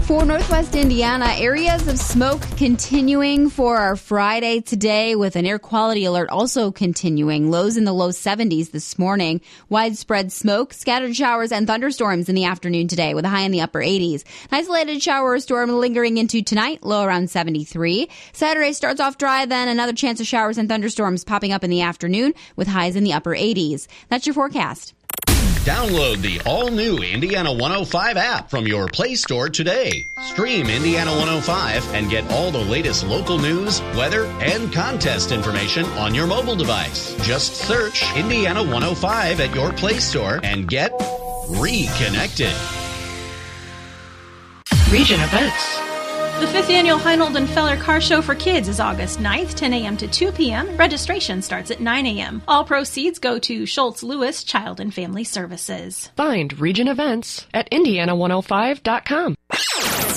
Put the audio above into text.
For Northwest Indiana, areas of smoke continuing for our Friday today with an air quality alert also continuing. Lows in the low 70s this morning. Widespread smoke, scattered showers and thunderstorms in the afternoon today with a high in the upper 80s. An isolated shower or storm lingering into tonight, low around 73. Saturday starts off dry, then another chance of showers and thunderstorms popping up in the afternoon with highs in the upper 80s. That's your forecast. Download the all-new Indiana 105 app from your Play Store today. Stream Indiana 105 and get all the latest local news, weather, and contest information on your mobile device. Just search Indiana 105 at your Play Store and get reconnected. Region events. The 5th Annual Heinold and Feller Car Show for Kids is August 9th, 10 a.m. to 2 p.m. Registration starts at 9 a.m. All proceeds go to Schultz Lewis Child and Family Services. Find region events at Indiana105.com.